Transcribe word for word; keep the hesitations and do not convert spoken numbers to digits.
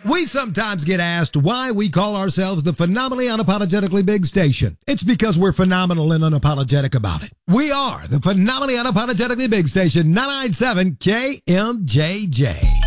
We sometimes get asked why we call ourselves the Phenomenally Unapologetically Big Station. It's because we're phenomenal and unapologetic about it. We are the Phenomenally Unapologetically Big Station, nine ninety-seven K M J J.